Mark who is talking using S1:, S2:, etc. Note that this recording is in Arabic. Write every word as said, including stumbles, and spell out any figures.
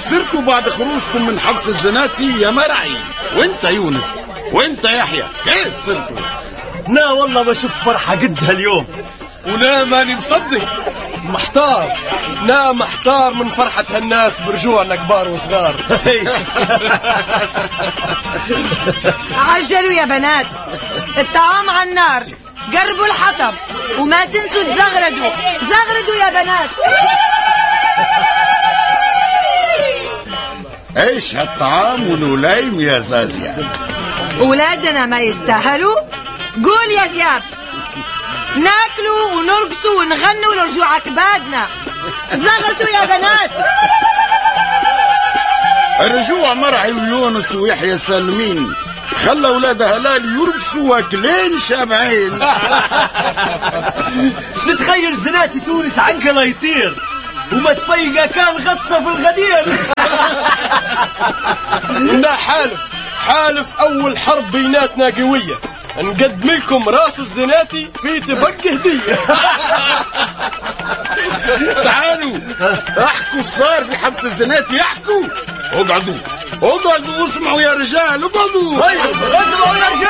S1: كيف صرتوا بعد خروجكم من حبس الزناتي يا مرعي؟ وانت يونس وانت يحيى كيف صرتوا؟
S2: لا والله ما شفت فرحة قدها اليوم.
S3: ولا ماني مصدق، محتار. لا محتار من فرحة هالناس برجوعنا كبار وصغار.
S4: عجلوا يا بنات، الطعام على النار، قربوا الحطب وما تنسوا تزغردوا. زغردوا يا بنات.
S1: ايش هالطعام والولايم يا زازية؟
S4: ولادنا ما يستاهلوا؟ قول يا ذياب. ناكلوا ونرقصوا ونغنوا لرجوع كبادنا. زغردوا يا بنات.
S1: رجوع مرعي ويونس ويحيى سالمين، خلى اولاد هلال يرقصوا واكلين شابعين.
S2: نتخيل زناتي تونس عنقله يطير وما تفيقه كان غطسه في الغدير.
S3: لا حالف حالف اول حرب بيناتنا قويه نقدم لكم راس الزناتي في تبقى هديه.
S1: تعالوا احكوا صار في حبس الزناتي. احكوا. اقعدوا اقعدوا واسمعوا يا رجال. اقعدوا
S2: طيب اسمعوا يا رجال.